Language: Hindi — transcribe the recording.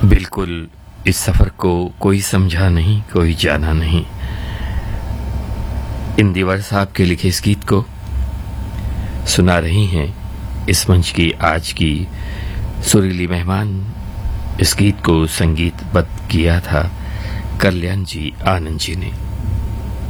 बिल्कुल इस सफर को कोई समझा नहीं, कोई जाना नहीं। इंदिवर साहब के लिखे इस गीत को सुना रही हैं इस मंच की आज की सुरीली मेहमान। इस गीत को संगीतबद्ध किया था कल्याण जी आनंद जी ने।